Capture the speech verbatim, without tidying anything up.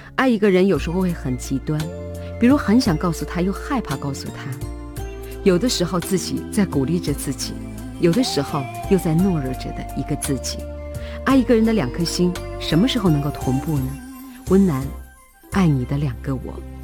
爱一个人有时候会很极端，比如很想告诉他又害怕告诉他，有的时候自己在鼓励着自己，有的时候又在懦弱着的一个自己。爱一个人的两颗心什么时候能够同步呢？温岚，爱你的两个我。